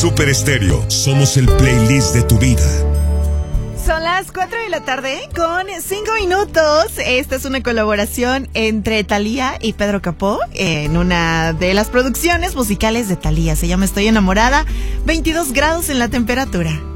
Super Estéreo. Somos el playlist de tu vida. Son las 4 de la tarde con 5 minutos. Esta es una colaboración entre Thalía y Pedro Capó en una de las producciones musicales de Thalía. Se llama Estoy enamorada. 22 grados en la temperatura.